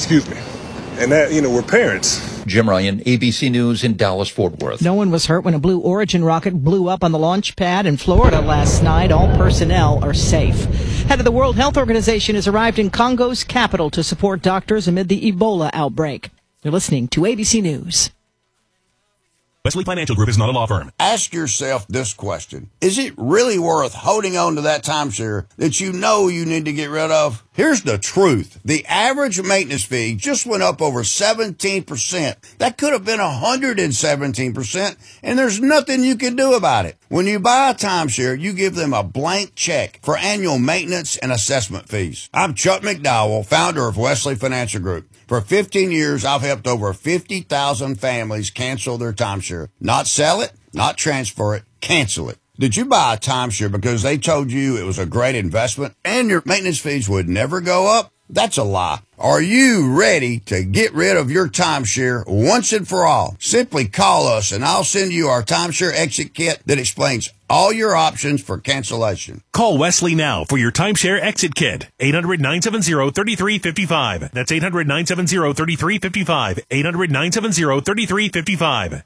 Excuse me. And that, we're parents. Jim Ryan, ABC News in Dallas-Fort Worth. No one was hurt when a Blue Origin rocket blew up on the launch pad in Florida last night. All personnel are safe. Head of the World Health Organization has arrived in Congo's capital to support doctors amid the Ebola outbreak. You're listening to ABC News. Wesley Financial Group is not a law firm. Ask yourself this question. Is it really worth holding on to that timeshare that you know you need to get rid of? Here's the truth. The average maintenance fee just went up over 17%. That could have been 117%, and there's nothing you can do about it. When you buy a timeshare, you give them a blank check for annual maintenance and assessment fees. I'm Chuck McDowell, founder of Wesley Financial Group. For 15 years, I've helped over 50,000 families cancel their timeshare. Not sell it, not transfer it, cancel it. Did you buy a timeshare because they told you it was a great investment and your maintenance fees would never go up? That's a lie. Are you ready to get rid of your timeshare once and for all? Simply call us and I'll send you our timeshare exit kit that explains all your options for cancellation. Call Wesley now for your timeshare exit kit. 800-970-3355. That's 800-970-3355. 800-970-3355.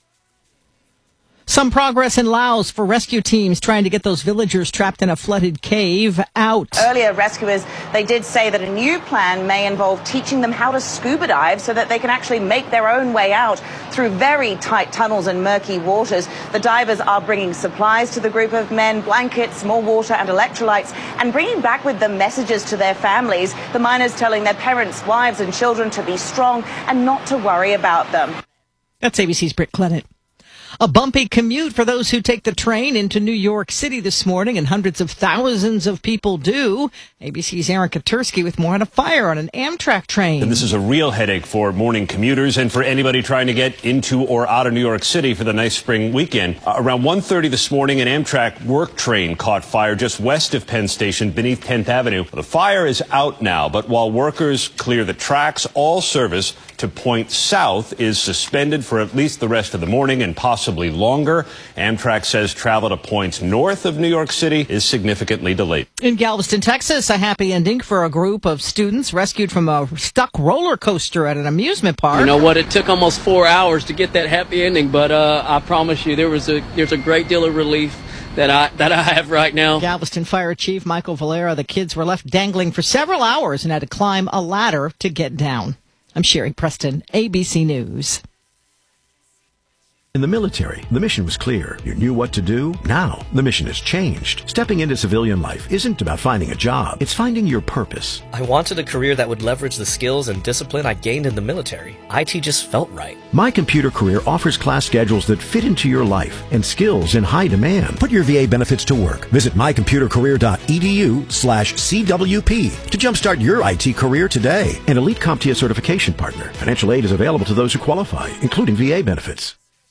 Some progress in Laos for rescue teams trying to get those villagers trapped in a flooded cave out. Earlier, rescuers, they did say that a new plan may involve teaching them how to scuba dive so that they can actually make their own way out through very tight tunnels and murky waters. The divers are bringing supplies to the group of men, blankets, more water and electrolytes, and bringing back with them messages to their families. The miners telling their parents, wives and children to be strong and not to worry about them. That's ABC's Britt Clennett. A bumpy commute for those who take the train into New York City this morning, and hundreds of thousands of people do. ABC's Aaron Katursky with more on a fire on an Amtrak train. And this is a real headache for morning commuters and for anybody trying to get into or out of New York City for the nice spring weekend. Around 1:30 this morning, an Amtrak work train caught fire just west of Penn Station beneath 10th Avenue. The fire is out now, but while workers clear the tracks, all service to point south is suspended for at least the rest of the morning and possibly longer. Amtrak says travel to points north of New York City is significantly delayed. In Galveston, Texas, a happy ending for a group of students rescued from a stuck roller coaster at an amusement park. You know what? It took almost 4 hours to get that happy ending, but I promise you there's a great deal of relief that I have right now. Galveston Fire Chief Michael Valera, the kids were left dangling for several hours and had to climb a ladder to get down. I'm Sherry Preston, ABC News. In the military, the mission was clear. You knew what to do. Now, the mission has changed. Stepping into civilian life isn't about finding a job. It's finding your purpose. I wanted a career that would leverage the skills and discipline I gained in the military. IT just felt right. My Computer Career offers class schedules that fit into your life and skills in high demand. Put your VA benefits to work. Visit mycomputercareer.edu/CWP to jumpstart your IT career today. An elite CompTIA certification partner. Financial aid is available to those who qualify, including VA benefits.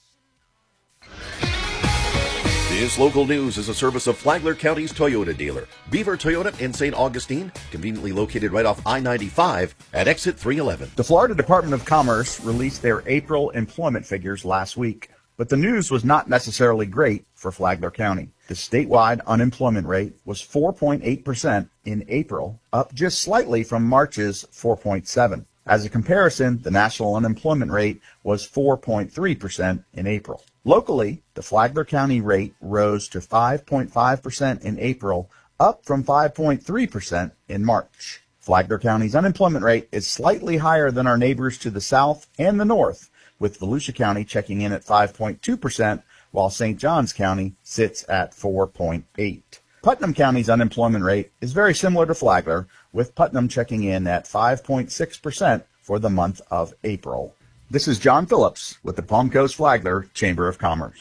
This local news is a service of Flagler County's Toyota dealer, Beaver Toyota in St. Augustine, conveniently located right off I-95 at exit 311. The Florida Department of Commerce released their April employment figures last week, but the news was not necessarily great for Flagler County. The statewide unemployment rate was 4.8% in April, up just slightly from March's 4.7%. As a comparison, the national unemployment rate was 4.3% in April. Locally, the Flagler County rate rose to 5.5% in April, up from 5.3% in March. Flagler County's unemployment rate is slightly higher than our neighbors to the south and the north, with Volusia County checking in at 5.2%, while St. Johns County sits at 4.8%. Putnam County's unemployment rate is very similar to Flagler, with Putnam checking in at 5.6% for the month of April. This is John Phillips with the Palm Coast Flagler Chamber of Commerce.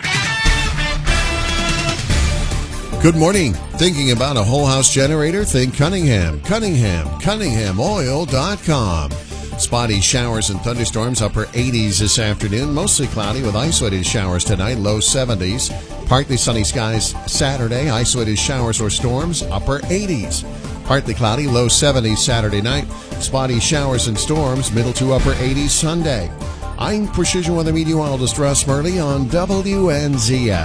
Good morning. Thinking about a whole house generator? Think Cunningham. Cunninghamoil.com. Spotty showers and thunderstorms, upper 80s this afternoon. Mostly cloudy with isolated showers tonight, low 70s. Partly sunny skies Saturday, isolated showers or storms, upper 80s. Partly cloudy, low 70s Saturday night. Spotty showers and storms, middle to upper 80s Sunday. I'm Precision Weather Meteorologist Russ Murley on WNZF.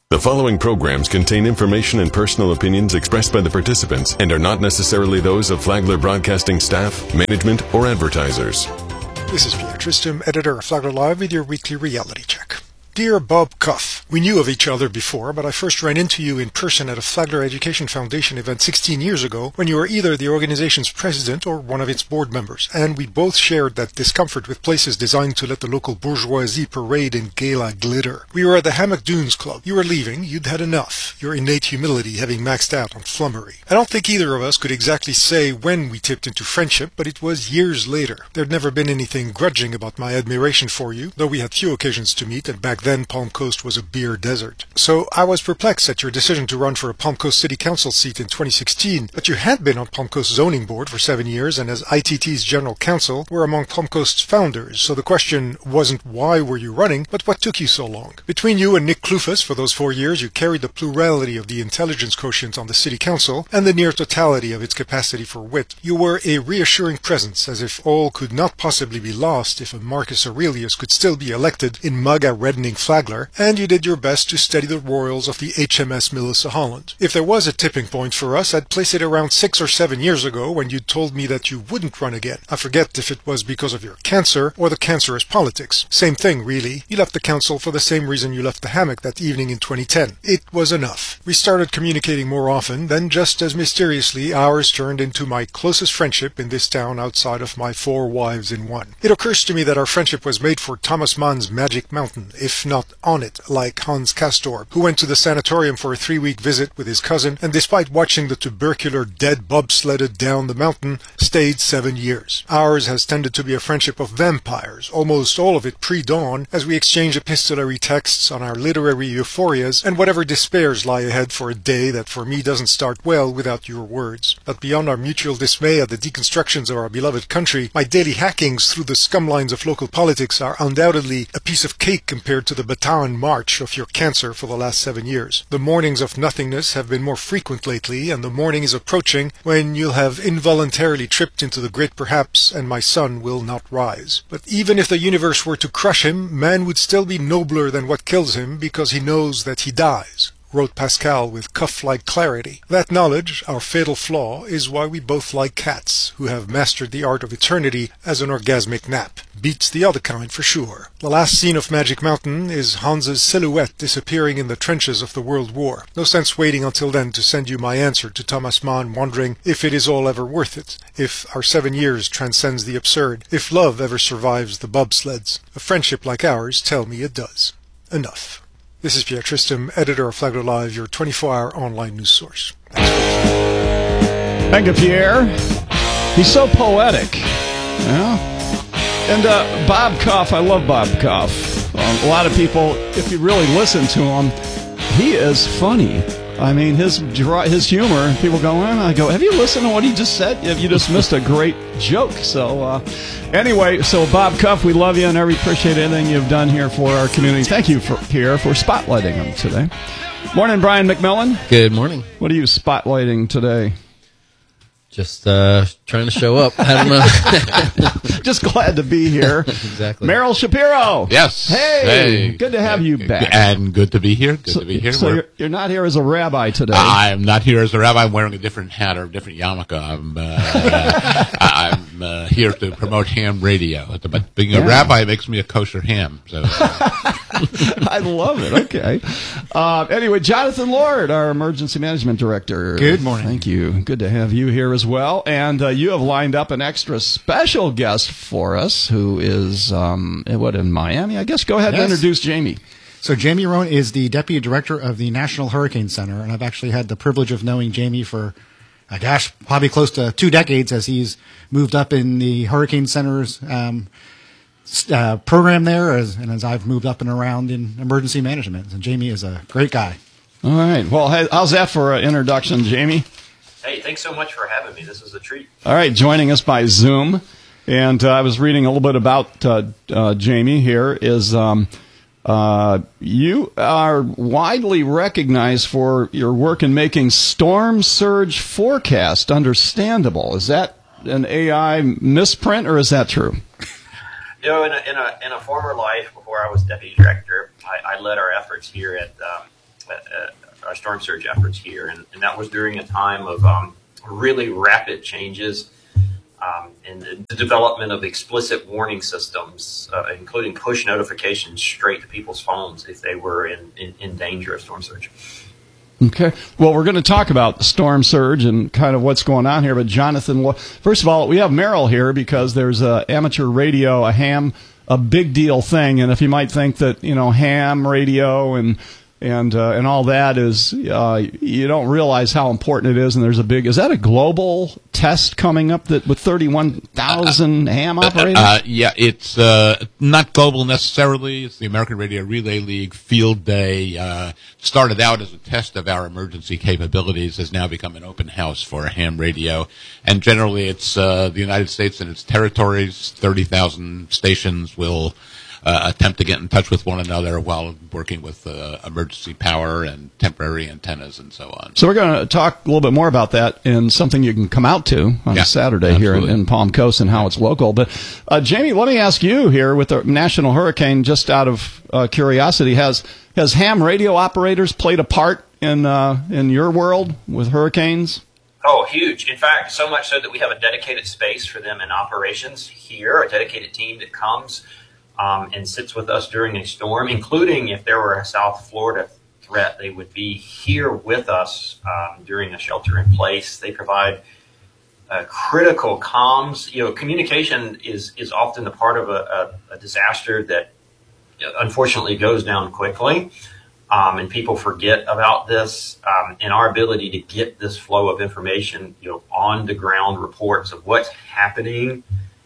The following programs contain information and personal opinions expressed by the participants and are not necessarily those of Flagler Broadcasting staff, management, or advertisers. This is Pierre Tristram, editor of Flagler Live, with your weekly reality check. Dear Bob Cuff, we knew of each other before, but I first ran into you in person at a Flagler Education Foundation event 16 years ago when you were either the organization's president or one of its board members, and we both shared that discomfort with places designed to let the local bourgeoisie parade in gala glitter. We were at the Hammock Dunes Club. You were leaving. You'd had enough, your innate humility having maxed out on flummery. I don't think either of us could exactly say when we tipped into friendship, but it was years later. There'd never been anything grudging about my admiration for you, though we had few occasions to meet, and back then Palm Coast was a beer desert. So I was perplexed at your decision to run for a Palm Coast City Council seat in 2016, but you had been on Palm Coast Zoning Board for 7 years and as ITT's General Counsel were among Palm Coast's founders, so the question wasn't why were you running, but what took you so long. Between you and Nick Kloufas for those 4 years, you carried the plurality of the intelligence quotient on the City Council and the near totality of its capacity for wit. You were a reassuring presence, as if all could not possibly be lost if a Marcus Aurelius could still be elected in MAGA-reddening Flagler, and you did your best to steady the royals of the HMS Melissa Holland. If there was a tipping point for us, I'd place it around 6 or 7 years ago when you told me that you wouldn't run again. I forget if it was because of your cancer or the cancerous politics. Same thing, really. You left the council for the same reason you left the hammock that evening in 2010. It was enough. We started communicating more often, then just as mysteriously ours turned into my closest friendship in this town outside of my 4 wives in one. It occurs to me that our friendship was made for Thomas Mann's Magic Mountain, if not on it, like Hans Castor, who went to the sanatorium for a 3-week visit with his cousin, and despite watching the tubercular dead bobsledded down the mountain, stayed 7 years. Ours has tended to be a friendship of vampires, almost all of it pre-dawn, as we exchange epistolary texts on our literary euphorias and whatever despairs lie ahead for a day that for me doesn't start well without your words. But beyond our mutual dismay at the deconstructions of our beloved country, my daily hackings through the scumlines of local politics are undoubtedly a piece of cake compared to the baton march of your cancer for the last 7 years. The mornings of nothingness have been more frequent lately, and the morning is approaching when you'll have involuntarily tripped into the grit perhaps, and my sun will not rise. But even if the universe were to crush him, man would still be nobler than what kills him because he knows that he dies, wrote Pascal with cuff-like clarity. That knowledge, our fatal flaw, is why we both like cats, who have mastered the art of eternity as an orgasmic nap. Beats the other kind for sure. The last scene of Magic Mountain is Hans's silhouette disappearing in the trenches of the World War. No sense waiting until then to send you my answer to Thomas Mann, wondering if it is all ever worth it, if our 7 years transcends the absurd, if love ever survives the bobsleds. A friendship like ours, tell me it does. Enough. This is Pierre Tristram, editor of Flagler Live, your 24-hour online news source. Thank you, Pierre. He's so poetic. Yeah. And Bob Cuff, I love Bob Cuff. A lot of people, if you really listen to him, he is funny. I mean, his humor, people go, I go, have you listened to what he just said? You just missed a great joke. So anyway, so Bob Cuff, we love you and we appreciate anything you've done here for our community. Thank you, Pierre, for spotlighting him today. Morning, Brian McMillan. Good morning. What are you spotlighting today? Just trying to show up. I don't know. Just glad to be here. Exactly. Meryl Shapiro. Yes. Hey. Good to have you back. And good to be here. Good to be here. So you're not here as a rabbi today. I am not here as a rabbi. I'm wearing a different hat or a different yarmulke. I'm here to promote ham radio. But being a rabbi makes me a kosher ham. So. I love it. Okay. Anyway, Jonathan Lord, our emergency management director. Good morning. Thank you. Good to have you here as well. And you have lined up an extra special guest for us who is, in Miami? I guess go ahead and introduce Jamie. So Jamie Roan is the Deputy Director of the National Hurricane Center, and I've actually had the privilege of knowing Jamie for, probably close to 2 decades as he's moved up in the Hurricane Center's program there, and as I've moved up and around in emergency management. And Jamie is a great guy. All right. Well, how's that for an introduction, Jamie? Hey, thanks so much for having me. This is a treat. All right, joining us by Zoom. And I was reading a little bit about Jamie here. You are widely recognized for your work in making storm surge forecast understandable. Is that an AI misprint, or is that true? You know, in a former life, before I was deputy director, I led our efforts here at our storm surge efforts here, and that was during a time of really rapid changes in the development of explicit warning systems, including push notifications straight to people's phones if they were in danger of storm surge. Okay. Well, we're going to talk about the storm surge and kind of what's going on here. But Jonathan, first of all, we have Merrill here because there's amateur radio, a ham, a big deal thing. And if you might think that, ham radio and all that is, you don't realize how important it is. And there's is that a global test coming up with 31,000 ham operators? Yeah, it's not global necessarily. It's the American Radio Relay League Field Day. Started out as a test of our emergency capabilities, has now become an open house for ham radio. And generally it's the United States and its territories. 30,000 stations will attempt to get in touch with one another while working with emergency power and temporary antennas and so on. So we're going to talk a little bit more about that and something you can come out to on Saturday here in Palm Coast and how it's local. But Jamie, let me ask you here with the National Hurricane, just out of curiosity, has ham radio operators played a part in your world with hurricanes? Oh, huge. In fact, so much so that we have a dedicated space for them in operations here, a dedicated team that comes and sits with us during a storm, including if there were a South Florida threat, they would be here with us during a shelter in place. They provide critical comms. Communication is often a part of a disaster that unfortunately goes down quickly, and people forget about this. And our ability to get this flow of information, on the ground reports of what's happening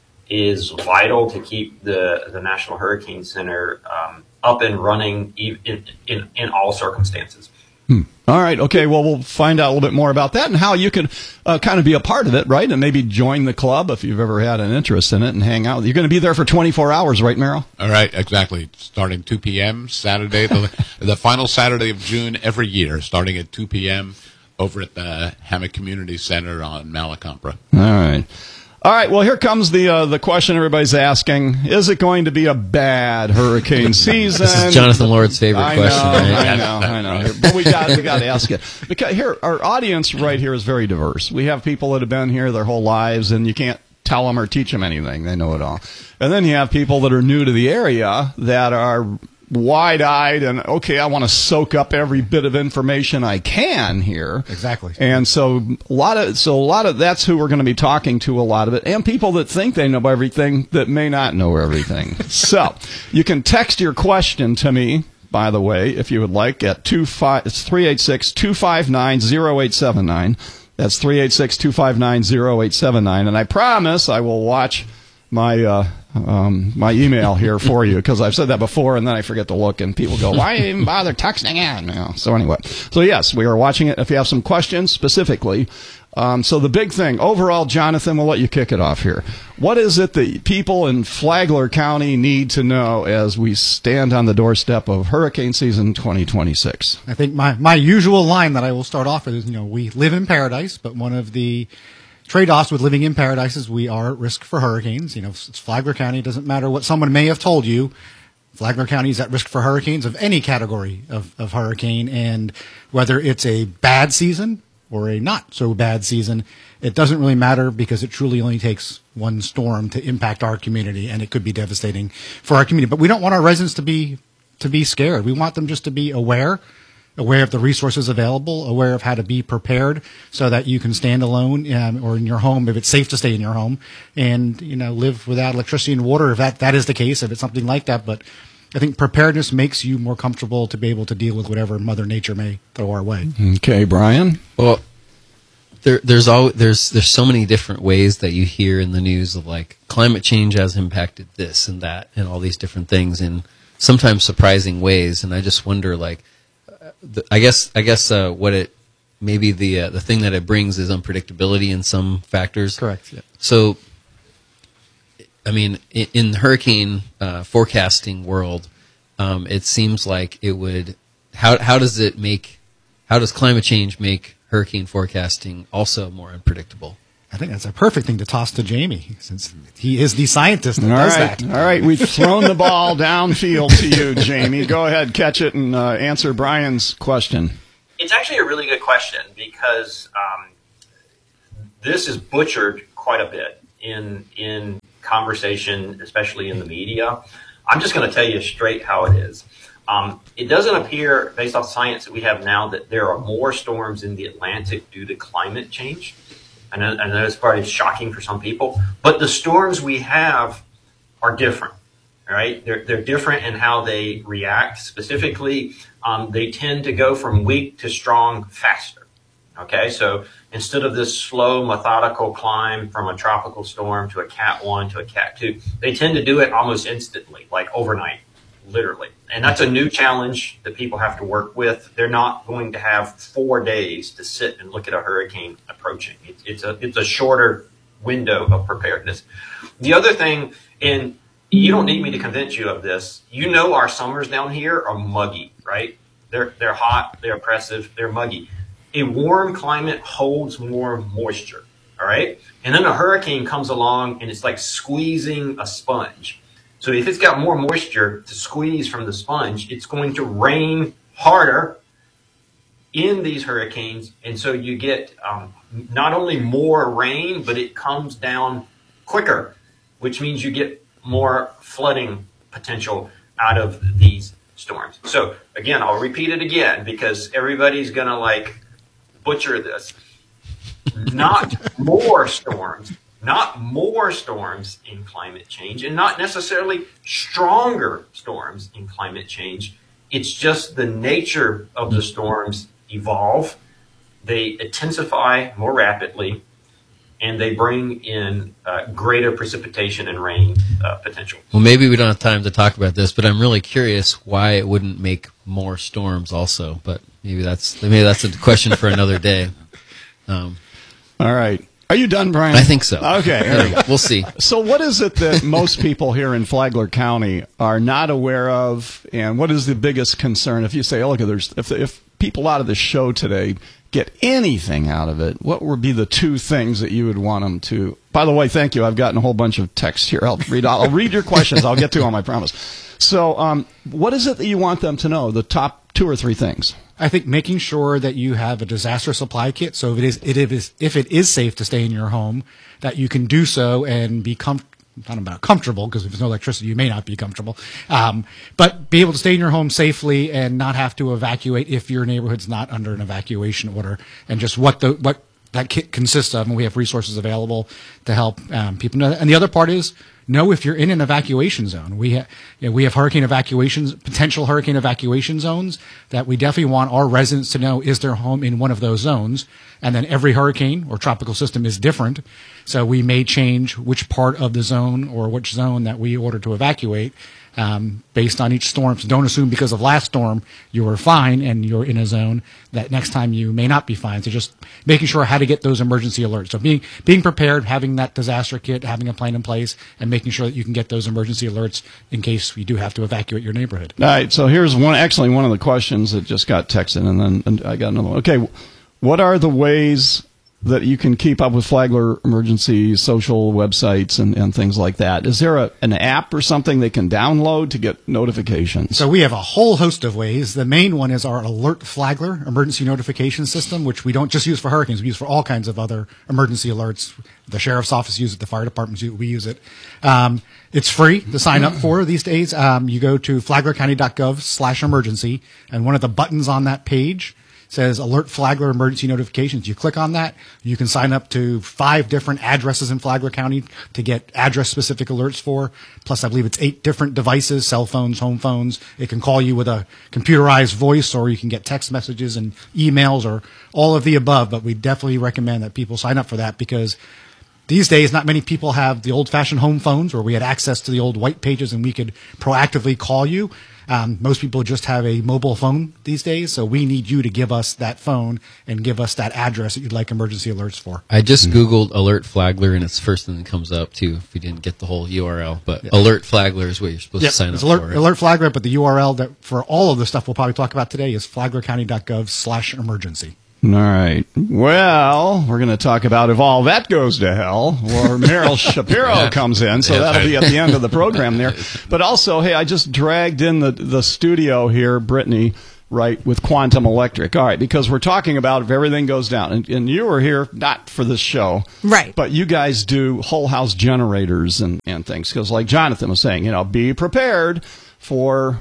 is vital to keep the National Hurricane Center up and running in all circumstances. All right. Okay. Well, we'll find out a little bit more about that and how you can kind of be a part of it, right? And maybe join the club if you've ever had an interest in it and hang out. You're going to be there for 24 hours, right, Merrill? All right. Exactly. Starting 2 p.m. Saturday, the final Saturday of June every year, starting at 2 p.m. over at the Hammock Community Center on Malacompra. All right. All right, well, here comes the question everybody's asking. Is it going to be a bad hurricane season? This is Jonathan Lord's favorite question, right? I know. But we got to ask it. Because here, our audience right here is very diverse. We have people that have been here their whole lives, and you can't tell them or teach them anything. They know it all. And then you have people that are new to the area that are wide-eyed and, okay, I want to soak up every bit of information I can here. Exactly. And so a lot of that's who we're going to be talking to, a lot of it, and people that think they know everything that may not know everything. So you can text your question to me, by the way, if you would like, at 386-259-0879. That's 386-259-0879. And I promise I will watch my email here for you, because I've said that before and then I forget to look and people go, why even bother texting in? So anyway, so yes, we are watching it. If you have some questions specifically, so the big thing overall, Jonathan, we'll let you kick it off here. What is it that people in Flagler County need to know as we stand on the doorstep of hurricane season 2026? I think my usual line that I will start off with is, we live in paradise, but one of the trade-offs with living in paradise is we are at risk for hurricanes. It's Flagler County. It doesn't matter what someone may have told you. Flagler County is at risk for hurricanes of any category of hurricane. And whether it's a bad season or a not so bad season, it doesn't really matter, because it truly only takes one storm to impact our community, and it could be devastating for our community. But we don't want our residents to be scared. We want them just to be aware of the resources available, aware of how to be prepared so that you can stand alone or in your home if it's safe to stay in your home, and live without electricity and water if that is the case, if it's something like that. But I think preparedness makes you more comfortable to be able to deal with whatever Mother Nature may throw our way. Okay, Brian? Well, there's so many different ways that you hear in the news of, like, climate change has impacted this and that and all these different things in sometimes surprising ways. And I just wonder, like, I guess what it maybe the thing that it brings is unpredictability in some factors. Correct. Yeah. So, I mean, in the hurricane forecasting world, it seems like it would. How does climate change make hurricane forecasting also more unpredictable? I think that's a perfect thing to toss to Jamie, since he is the scientist that does that. All right, we've thrown the ball downfield to you, Jamie. Go ahead, catch it, and answer Brian's question. It's actually a really good question because this is butchered quite a bit in conversation, especially in the media. I'm just going to tell you straight how it is. It doesn't appear, based off science that we have now, that there are more storms in the Atlantic due to climate change. I know it's probably shocking for some people, but the storms we have are different, right? They're different in how they react. Specifically, they tend to go from weak to strong faster. Okay, so instead of this slow, methodical climb from a tropical storm to a Cat 1 to a Cat 2, they tend to do it almost instantly, like overnight, literally. And that's a new challenge that people have to work with. They're not going to have 4 days to sit and look at a hurricane approaching. It's a shorter window of preparedness. The other thing, and you don't need me to convince you of this, you know our summers down here are muggy, right? They're hot, they're oppressive, they're muggy. A warm climate holds more moisture, all right? And then a hurricane comes along and it's like squeezing a sponge. So if it's got more moisture to squeeze from the sponge, it's going to rain harder in these hurricanes. And so you get not only more rain, but it comes down quicker, which means you get more flooding potential out of these storms. So again, I'll repeat it again because everybody's going to butcher this. Not more storms. Not more storms in climate change, and not necessarily stronger storms in climate change. It's just the nature of the storms evolve. They intensify more rapidly, and they bring in greater precipitation and rain potential. Well, maybe we don't have time to talk about this, but I'm really curious why it wouldn't make more storms also. But maybe that's a question for another day. All right. Are you done, Brian? I think so. Okay. We'll see. So what is it that most people here in Flagler County are not aware of, and what is the biggest concern? If you say, oh, look, if people out of the show today get anything out of it, what would be the 2 things that you would want them to? By the way, thank you. I've gotten a whole bunch of texts here. I'll read your questions. I'll get to them, I promise. So what is it that you want them to know, the top 2 or 3 things? I think making sure that you have a disaster supply kit, so if it is safe to stay in your home, that you can do so and be comfortable, because if there's no electricity, you may not be comfortable. But be able to stay in your home safely and not have to evacuate if your neighborhood's not under an evacuation order, and just what that kit consists of, and we have resources available to help people know that. And the other part is know if you're in an evacuation zone. We have hurricane evacuations, potential hurricane evacuation zones that we definitely want our residents to know, is their home in one of those zones? And then every hurricane or tropical system is different. So we may change which part of the zone or which zone that we order to evacuate based on each storm. So don't assume because of last storm you were fine and you're in a zone that next time you may not be fine. So just making sure how to get those emergency alerts. So being prepared, having that disaster kit, having a plan in place, and making sure that you can get those emergency alerts in case you do have to evacuate your neighborhood. All right. So here's one of the questions that just got texted, and I got another one. Okay. What are the ways that you can keep up with Flagler emergency social websites and things like that? Is there an app or something they can download to get notifications? So we have a whole host of ways. The main one is our Alert Flagler emergency notification system, which we don't just use for hurricanes. We use for all kinds of other emergency alerts. The sheriff's office uses it. The fire departments we use it. It's free to sign up for these days. You go to flaglercounty.gov/emergency, and one of the buttons on that page says Alert Flagler Emergency Notifications. You click on that, you can sign up to 5 different addresses in Flagler County to get address-specific alerts for. Plus, I believe it's 8 different devices, cell phones, home phones. It can call you with a computerized voice, or you can get text messages and emails, or all of the above. But we definitely recommend that people sign up for that, because these days, not many people have the old-fashioned home phones where we had access to the old white pages and we could proactively call you. Most people just have a mobile phone these days, so we need you to give us that phone and give us that address that you'd like emergency alerts for. I just Googled Alert Flagler, and it's the first thing that comes up, too, if we didn't get the whole URL. But Alert Flagler is what you're supposed to sign up for. Alert Flagler, but the URL that for all of the stuff we'll probably talk about today is flaglercounty.gov/emergency. All right. Well, we're going to talk about if all that goes to hell, or Meryl Shapiro comes in, so that'll be at the end of the program there. But also, hey, I just dragged in the studio here, Brittany, right, with Quantum Electric. All right, because we're talking about if everything goes down. And you were here not for this show. Right. But you guys do whole house generators and things. Because like Jonathan was saying, be prepared for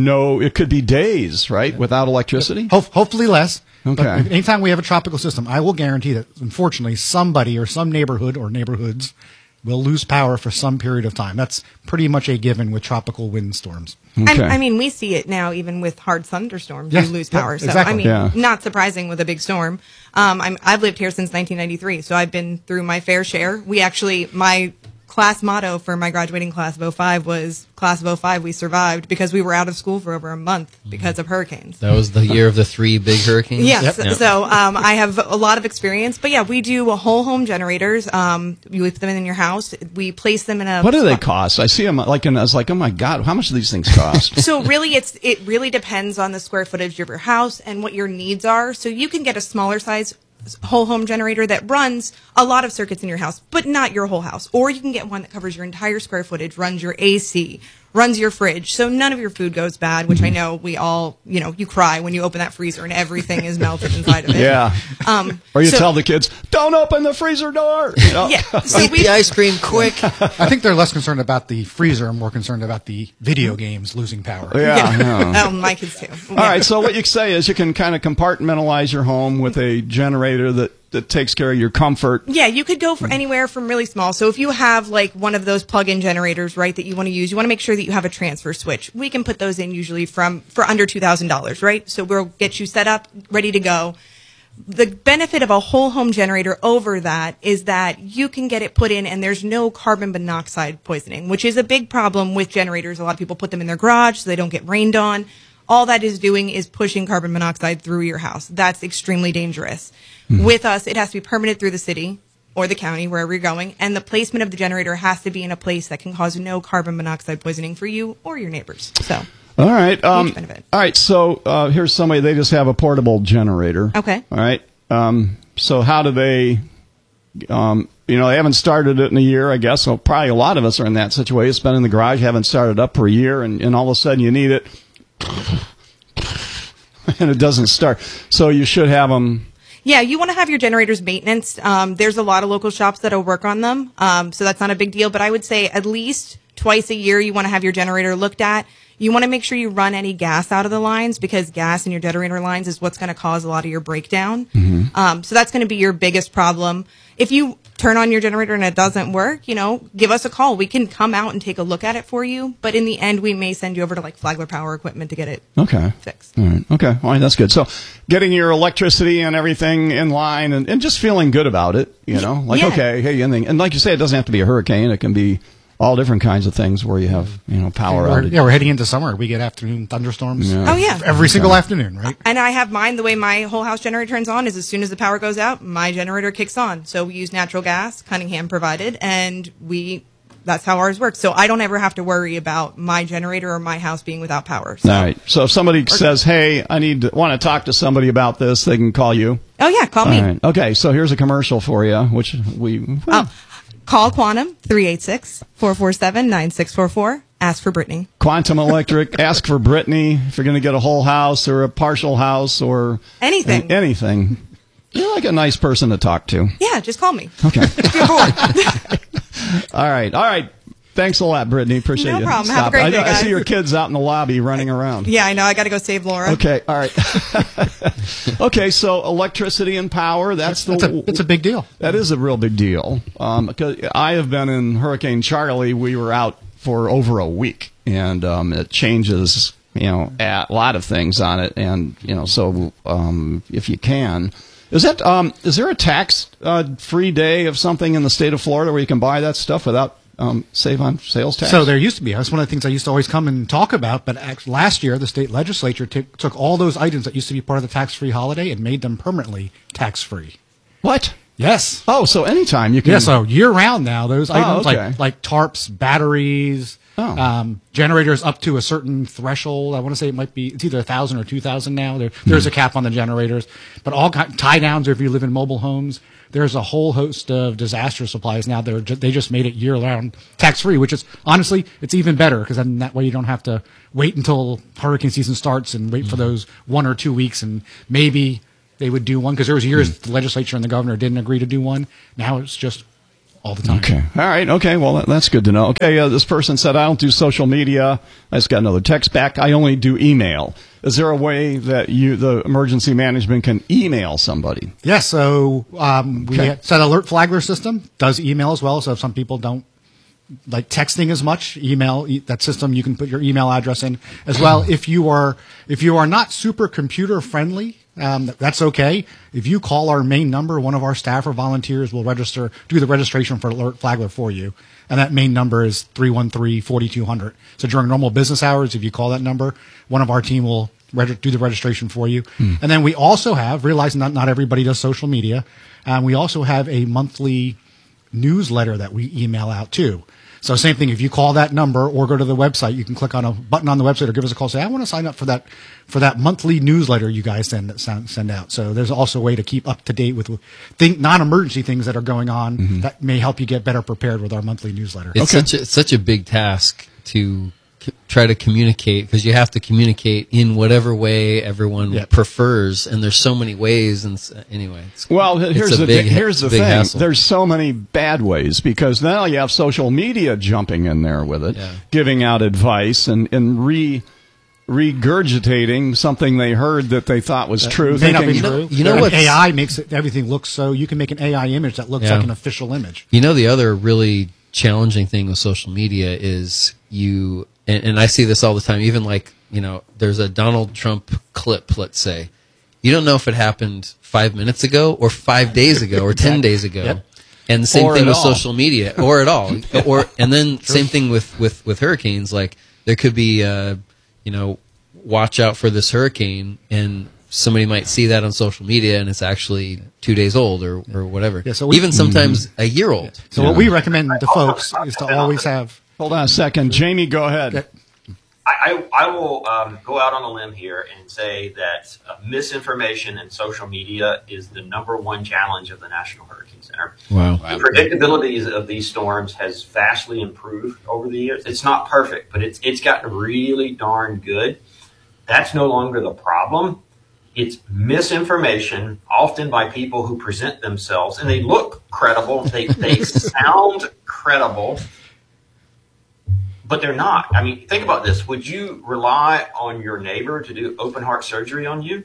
it could be days, right, without electricity? Hopefully less. Okay. But anytime we have a tropical system, I will guarantee that, unfortunately, somebody or some neighborhood or neighborhoods will lose power for some period of time. That's pretty much a given with tropical windstorms. Okay. And, we see it now even with hard thunderstorms. Yes, you lose power. yeah, exactly. So, not surprising with a big storm. I've lived here since 1993, so I've been through my fair share. My class motto for my graduating class of 05 was, class of 05, we survived, because we were out of school for over a month because of hurricanes. That was the year of the 3 big hurricanes? Yes. Yep. So I have a lot of experience. But yeah, we do whole home generators. You leave them in your house. We place them in a... What do they cost? I see them I was like, oh my God, how much do these things cost? So really, it really depends on the square footage of your house and what your needs are. So you can get a smaller size whole home generator that runs a lot of circuits in your house, but not your whole house. Or you can get one that covers your entire square footage, runs your AC, runs your fridge, so none of your food goes bad, which I know we all, you cry when you open that freezer and everything is melted inside of it. Yeah. Or you tell the kids, don't open the freezer door. Yeah. So eat the ice cream quick. I think they're less concerned about the freezer and more concerned about the video games losing power. Yeah. Oh, my kids too. All right, so what you say is you can kind of compartmentalize your home with a generator that takes care of your comfort. Yeah, you could go for anywhere from really small. So if you have like one of those plug-in generators, right, that you want to use, you want to make sure that you have a transfer switch. We can put those in usually for under $2,000, right? So we'll get you set up, ready to go. The benefit of a whole home generator over that is that you can get it put in and there's no carbon monoxide poisoning, which is a big problem with generators. A lot of people put them in their garage so they don't get rained on. All that is doing is pushing carbon monoxide through your house. That's extremely dangerous. With us, it has to be permitted through the city or the county, wherever you're going, and the placement of the generator has to be in a place that can cause no carbon monoxide poisoning for you or your neighbors. So, all right. Huge benefit. All right. So here's somebody. They just have a portable generator. Okay. All right. So how do they? They haven't started it in a year, I guess. So probably a lot of us are in that situation. It's been in the garage, haven't started up for a year, and all of a sudden you need it, and it doesn't start. So you should have them. Yeah, you want to have your generators maintenance. There's a lot of local shops that'll work on them, so that's not a big deal. But I would say at least twice a year you want to have your generator looked at. You want to make sure you run any gas out of the lines because gas in your generator lines is what's going to cause a lot of your breakdown. So that's going to be your biggest problem. If you turn on your generator and it doesn't work, give us a call. We can come out and take a look at it for you. But in the end, we may send you over to like Flagler Power Equipment to get it fixed. All right. Okay. All right. That's good. So getting your electricity and everything in line and just feeling good about it, okay, hey, and like you say, it doesn't have to be a hurricane. It can be all different kinds of things where you have, power outage. Yeah, we're heading into summer. We get afternoon thunderstorms. Yeah. Oh, yeah. Every single afternoon, right? And I have mine, the way my whole house generator turns on is as soon as the power goes out, my generator kicks on. So we use natural gas, Cunningham provided, and that's how ours works. So I don't ever have to worry about my generator or my house being without power. So. All right. So if somebody says, hey, I want to talk to somebody about this, they can call you. Oh, yeah, call me. All right. Okay, so here's a commercial for you, which Call Quantum, 386-447-9644. Ask for Brittany. Quantum Electric. Ask for Brittany if you're going to get a whole house or a partial house or anything. Anything. You're like a nice person to talk to. Yeah, just call me. Okay. If you're bored. All right. Thanks a lot, Brittany. Appreciate it. No problem. Have a great day, guys. I see your kids out in the lobby running around. Yeah, I know. I got to go save Laura. Okay. All right. Okay. So electricity and power. It's a big deal. That is a real big deal. Because I have been in Hurricane Charlie. We were out for over a week, and it changes, a lot of things on it, and so if you can. Is there a tax-free day of something in the state of Florida where you can buy that stuff without save on sales tax? So there used to be. That's one of the things I used to always come and talk about. But last year, the state legislature took all those items that used to be part of the tax-free holiday and made them permanently tax-free. What? Yes. Oh, so anytime you can. Yeah, so year-round now, those items okay. like tarps, batteries, Generators up to a certain threshold. I want to say it's either 1,000 or 2,000 now. There's a cap on the generators, but all tie downs. If you live in mobile homes, there's a whole host of disaster supplies now. They just made it year-round tax-free, which is honestly it's even better because then that way you don't have to wait until hurricane season starts and wait for those 1 or 2 weeks, and maybe they would do one because there was years the legislature and the governor didn't agree to do one. Now it's just all the time. Okay. All right. Okay. Well, that's good to know. Okay. This person said, I don't do social media. I just got another text back. I only do email. Is there a way that the emergency management can email somebody? Yes. So we set Alert Flagler system, does email as well. So if some people don't like texting as much, email that system, you can put your email address in as well. If you are not super computer friendly, that's okay. If you call our main number, one of our staff or volunteers will do the registration for Alert Flagler for you. And that main number is 313-4200. So during normal business hours, if you call that number, one of our team will do the registration for you. And then we also have, realizing not everybody does social media, we also have a monthly newsletter that we email out too. So same thing, if you call that number or go to the website, you can click on a button on the website or give us a call, say, I want to sign up for that monthly newsletter you guys send out. So there's also a way to keep up to date with non-emergency things that are going on that may help you get better prepared with our monthly newsletter. It's such a big task to try to communicate, because you have to communicate in whatever way everyone prefers, and there's so many ways. And anyway, here's the thing: hassle. There's so many bad ways, because now you have social media jumping in there with it, giving out advice and regurgitating something they heard that they thought was true. May not be true. You know what? AI makes everything look so. You can make an AI image that looks like an official image. You know, the other really challenging thing with social media is and I see this all the time, even there's a Donald Trump clip, let's say. You don't know if it happened 5 minutes ago or 5 days ago or 10 days ago. Yep. And the same thing with social media, or at all. And then same thing with hurricanes. Like, there could be, watch out for this hurricane, and somebody might see that on social media and it's actually 2 days old or whatever. Yeah, so even sometimes a year old. So what we recommend to folks is to always have... Hold on a second. Jamie, go ahead. I will go out on a limb here and say that misinformation in social media is the #1 challenge of the National Hurricane Center. Wow. The predictability of these storms has vastly improved over the years. It's not perfect, but it's gotten really darn good. That's no longer the problem. It's misinformation, often by people who present themselves, and they look credible. They sound credible, but they're not. I mean, think about this. Would you rely on your neighbor to do open heart surgery on you?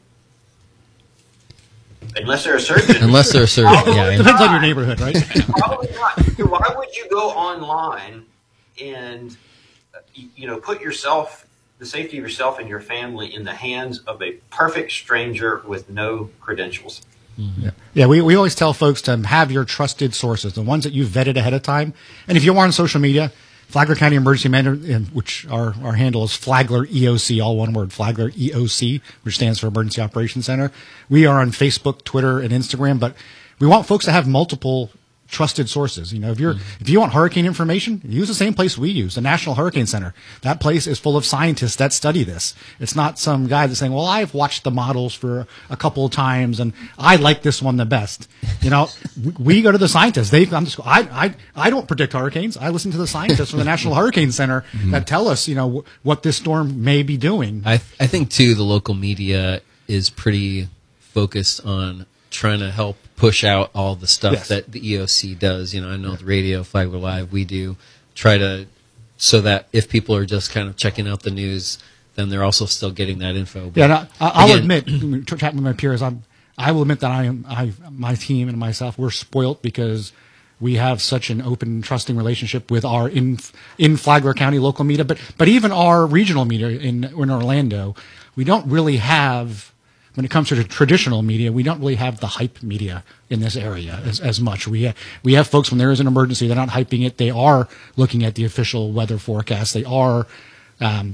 Unless they're a surgeon. Yeah. Depends on your neighborhood, right? Probably not. Why would you go online and, put the safety of yourself and your family in the hands of a perfect stranger with no credentials? Yeah, we always tell folks to have your trusted sources, the ones that you've vetted ahead of time. And if you are on social media, Flagler County Emergency Management, which our handle is Flagler EOC, all one word, Flagler EOC, which stands for Emergency Operations Center. We are on Facebook, Twitter, and Instagram, but we want folks to have multiple trusted sources. If you want hurricane information, use the same place we use, the National Hurricane Center. That place is full of scientists that study this. It's not some guy that's saying, well, I've watched the models for a couple of times and I like this one the best. We go to the scientists. I don't predict hurricanes. I listen to the scientists from the National Hurricane Center that tell us, what this storm may be doing. I think too, the local media is pretty focused on trying to help push out all the stuff that the EOC does. I know the radio, Flagler Live, we do try to, so that if people are just kind of checking out the news, then they're also still getting that info. But I'll admit, chatting with my peers, I will admit that my team and myself, we're spoilt because we have such an open, trusting relationship with our in Flagler County local media, but even our regional media in Orlando, we don't really have. When it comes to the traditional media, we don't really have the hype media in this area as much. We have folks, when there is an emergency, they're not hyping it. They are looking at the official weather forecast. They are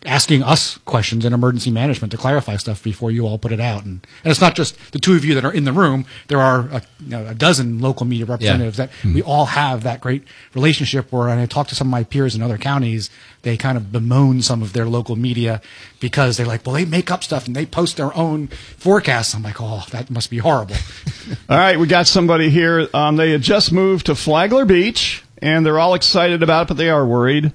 asking us questions in emergency management to clarify stuff before you all put it out. And it's not just the two of you that are in the room. There are a dozen local media representatives that we all have that great relationship where, and I talk to some of my peers in other counties, they kind of bemoan some of their local media because they're like, well, they make up stuff and they post their own forecasts. I'm like, oh, that must be horrible. All right, we got somebody here. They had just moved to Flagler Beach, and they're all excited about it, but they are worried.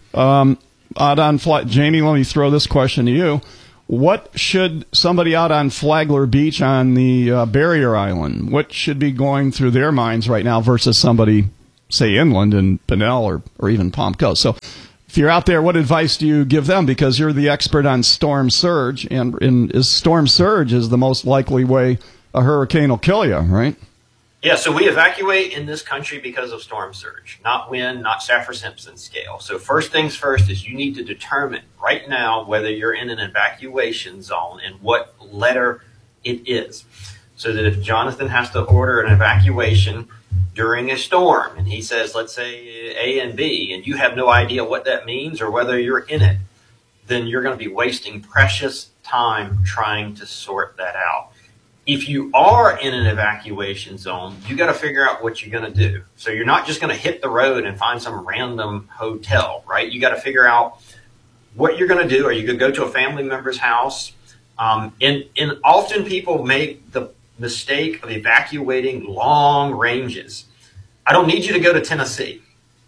Jamie, let me throw this question to you. What should somebody out on Flagler Beach on the barrier island, what should be going through their minds right now versus somebody, say, inland in Bunnell or even Palm Coast? So if you're out there, what advice do you give them? Because you're the expert on storm surge, and storm surge is the most likely way a hurricane will kill you, right? Yeah, so we evacuate in this country because of storm surge, not wind, not Saffir-Simpson scale. So first things first is you need to determine right now whether you're in an evacuation zone and what letter it is. So that if Jonathan has to order an evacuation during a storm and he says, let's say A and B, and you have no idea what that means or whether you're in it, then you're going to be wasting precious time trying to sort that out. If you are in an evacuation zone, you got to figure out what you're going to do. So you're not just going to hit the road and find some random hotel, right? You got to figure out what you're going to do. Are you going to go to a family member's house? And often people make the mistake of evacuating long ranges. I don't need you to go to Tennessee.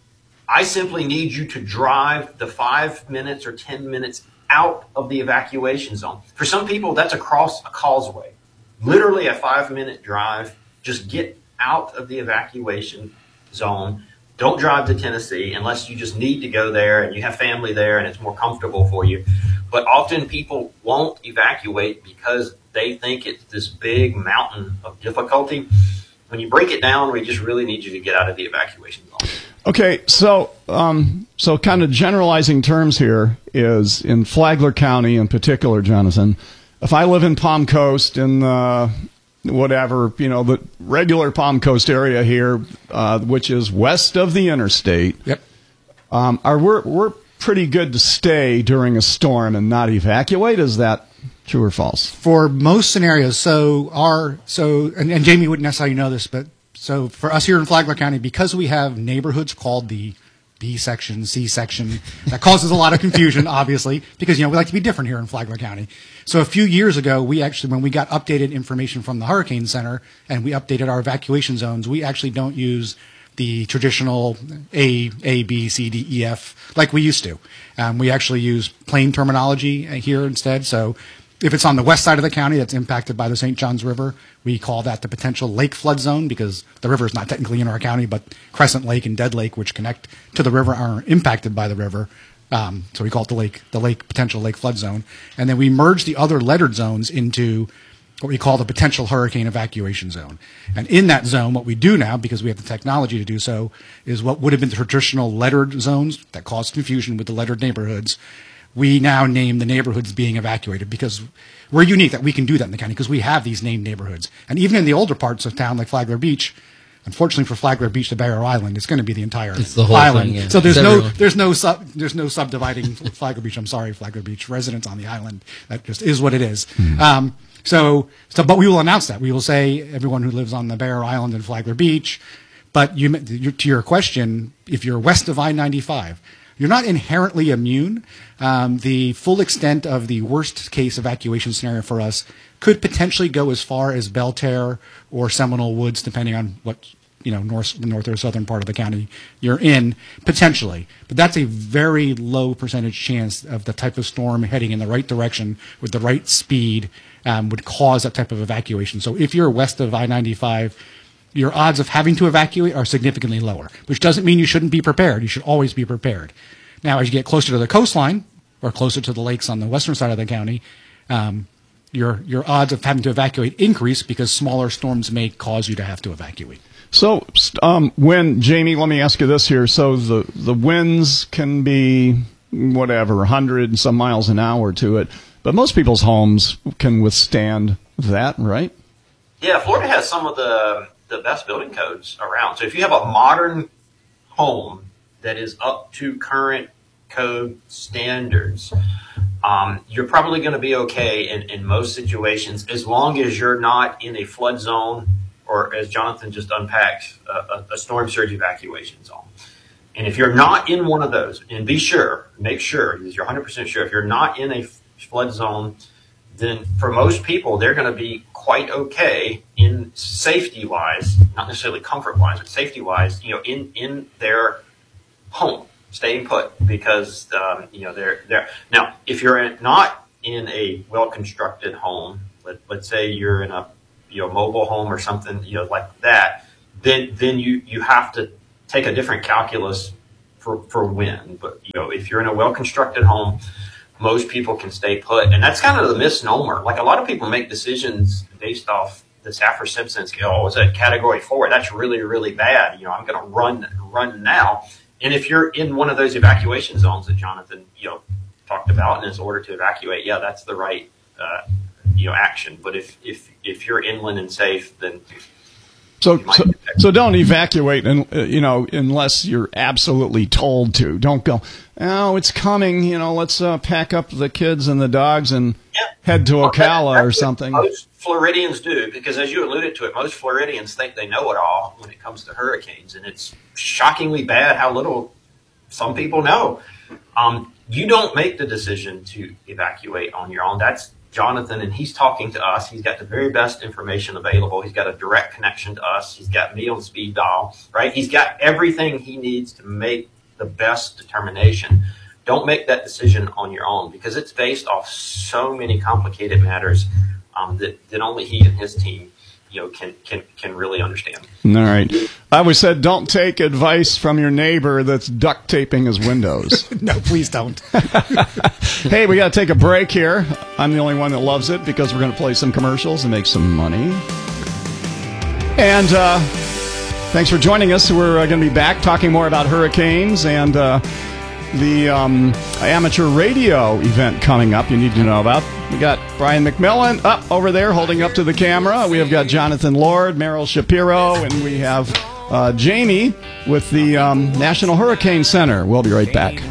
I simply need you to drive the 5 minutes or 10 minutes out of the evacuation zone. For some people, that's across a causeway. Literally a 5-minute drive. Just get out of the evacuation zone. Don't drive to Tennessee unless you just need to go there and you have family there and it's more comfortable for you. But often people won't evacuate because they think it's this big mountain of difficulty. When you break it down, we just really need you to get out of the evacuation zone. Okay, so kind of generalizing terms here is in Flagler County in particular, Jonathan. If I live in Palm Coast in the regular Palm Coast area here, which is west of the interstate, yep, we're pretty good to stay during a storm and not evacuate. Is that true or false? For most scenarios, and Jamie wouldn't necessarily know this, but so for us here in Flagler County, because we have neighborhoods called the B section, C section, that causes a lot of confusion, obviously, because, we like to be different here in Flagler County. So a few years ago, when we got updated information from the Hurricane Center and we updated our evacuation zones, we actually don't use the traditional A, B, C, D, E, F like we used to. We actually use plain terminology here instead. So if it's on the west side of the county that's impacted by the St. Johns River, we call that the potential lake flood zone because the river is not technically in our county, but Crescent Lake and Dead Lake, which connect to the river, are impacted by the river. So we call it the potential lake flood zone. And then we merge the other lettered zones into what we call the potential hurricane evacuation zone. And in that zone, what we do now, because we have the technology to do so, is what would have been the traditional lettered zones that caused confusion with the lettered neighborhoods. We now name the neighborhoods being evacuated because we're unique that we can do that in the county because we have these named neighborhoods. And even in the older parts of town like Flagler Beach, unfortunately for Flagler Beach to Barrow Island, it's going to be the entire island. Thing, yeah. So there's no subdividing Flagler Beach. I'm sorry, Flagler Beach residents on the island. That just is what it is. Mm-hmm. But we will announce that. We will say everyone who lives on the Barrow Island and Flagler Beach. But to your question, if you're west of I-95, you're not inherently immune. The full extent of the worst case evacuation scenario for us could potentially go as far as Belterre or Seminole Woods, depending on what north or southern part of the county you're in, potentially. But that's a very low percentage chance of the type of storm heading in the right direction with the right speed would cause that type of evacuation. So if you're west of I-95, your odds of having to evacuate are significantly lower, which doesn't mean you shouldn't be prepared. You should always be prepared. Now, as you get closer to the coastline or closer to the lakes on the western side of the county, your odds of having to evacuate increase because smaller storms may cause you to have to evacuate. So, Jamie, let me ask you this here. So the winds can be 100 and some miles an hour to it, but most people's homes can withstand that, right? Yeah, Florida has some of the best building codes around. So if you have a modern home that is up to current code standards, you're probably going to be okay in most situations, as long as you're not in a flood zone or, as Jonathan just unpacked, a storm surge evacuation zone. And if you're not in one of those, and make sure that you're 100% sure, if you're not in a flood zone, then for most people, they're going to be quite okay in safety-wise, not necessarily comfort-wise, but safety-wise, in their home, staying put, because, they're there. Now, if you're not in a well-constructed home, let's say you're in a, mobile home or something, like that, then you have to take a different calculus for when. But, if you're in a well-constructed home, most people can stay put. And that's kind of the misnomer. Like, a lot of people make decisions based off the Saffir-Simpson scale. Oh, it's a category 4. That's really, really bad. I'm going to run now. And if you're in one of those evacuation zones that Jonathan, talked about, and is ordered to evacuate, yeah, that's the right, action. But if you're inland and safe, then So don't evacuate, unless you're absolutely told to. Don't go, oh, it's coming, let's pack up the kids and the dogs and head to Ocala or something. Most Floridians do, because as you alluded to it, most Floridians think they know it all when it comes to hurricanes, and it's shockingly bad how little some people know. You don't make the decision to evacuate on your own. That's Jonathan, and he's talking to us. He's got the very best information available. He's got a direct connection to us. He's got me on speed dial, right? He's got everything he needs to make the best determination. Don't make that decision on your own, because it's based off so many complicated matters that only he and his team, can really understand. All right. I always said, don't take advice from your neighbor that's duct taping his windows. No, please don't. Hey, we got to take a break here. I'm the only one that loves it, because we're going to play some commercials and make some money. And thanks for joining us. We're going to be back talking more about hurricanes and the amateur radio event coming up you need to know about. We got Brian McMillan up over there holding up to the camera. We have got Jonathan Lord, Meryl Shapiro, and we have Jamie with the National Hurricane Center. We'll be right back.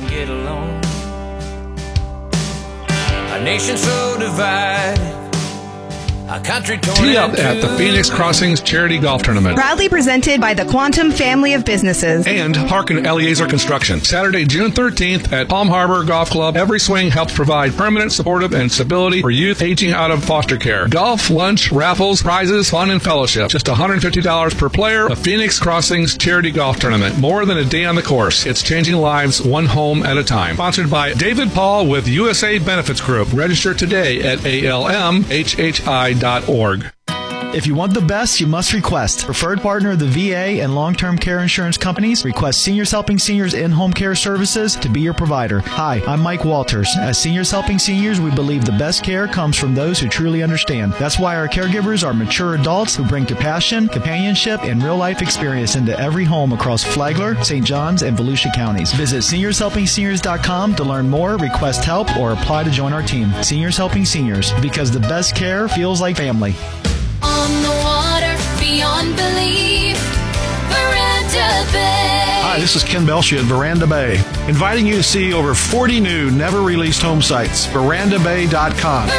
A nation so divided. Tee up at the Phoenix Crossings Charity Golf Tournament. Proudly presented by the Quantum Family of Businesses. And Park and Eliezer Construction. Saturday, June 13th at Palm Harbor Golf Club. Every swing helps provide permanent, supportive, and stability for youth aging out of foster care. Golf, lunch, raffles, prizes, fun, and fellowship. Just $150 per player. The Phoenix Crossings Charity Golf Tournament. More than a day on the course. It's changing lives one home at a time. Sponsored by David Paul with USA Benefits Group. Register today at almhhi.org. If you want the best, you must request. Preferred partner of the VA and long-term care insurance companies, request Seniors Helping Seniors in-home care services to be your provider. Hi, I'm Mike Walters. As Seniors Helping Seniors, we believe the best care comes from those who truly understand. That's why our caregivers are mature adults who bring compassion, companionship, and real-life experience into every home across Flagler, St. Johns, and Volusia counties. Visit SeniorsHelpingSeniors.com to learn more, request help, or apply to join our team. Seniors Helping Seniors, because the best care feels like family. On the water, beyond belief, Veranda Bay. Hi, this is Ken Belshie at Veranda Bay, inviting you to see over 40 new, never-released home sites. VerandaBay.com.